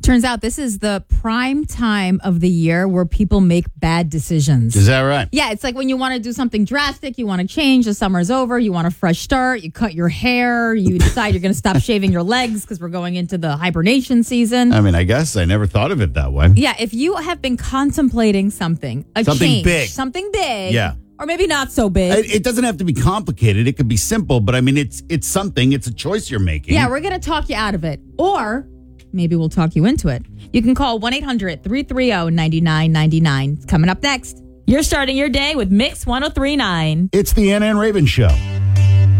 Turns out this is the prime time of the year where people make bad decisions. Is that right? Yeah, it's like when you want to do something drastic, you want to change, the summer's over, you want a fresh start, you cut your hair, you decide you're going to stop shaving your legs because we're going into the hibernation season. I mean, I guess I never thought of it that way. Yeah, if you have been contemplating something change, big. something big. Yeah. Or maybe not so big. It doesn't have to be complicated. It could be simple, but I mean, it's something. It's a choice you're making. Yeah, we're going to talk you out of it. Or maybe we'll talk you into it. You can call 1-800-330-9999. It's coming up next. You're starting your day with Mix 103.9. It's the Anna and Raven Show.